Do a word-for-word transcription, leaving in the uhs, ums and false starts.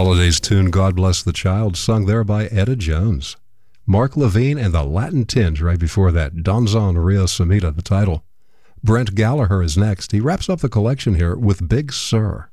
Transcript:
holidays tune, God Bless the Child, sung there by Etta Jones. Mark Levine and the Latin Tinge right before that. Donzon Rio Samita, the title. Brent Gallagher is next. He wraps up the collection here with Big Sur.